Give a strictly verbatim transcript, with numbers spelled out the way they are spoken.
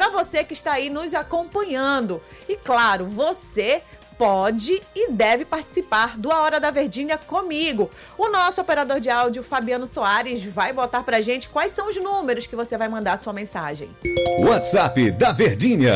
para você que está aí nos acompanhando. E claro, você pode e deve participar do A Hora da Verdinha comigo. O nosso operador de áudio, Fabiano Soares, vai botar pra gente quais são os números que você vai mandar a sua mensagem. WhatsApp da Verdinha.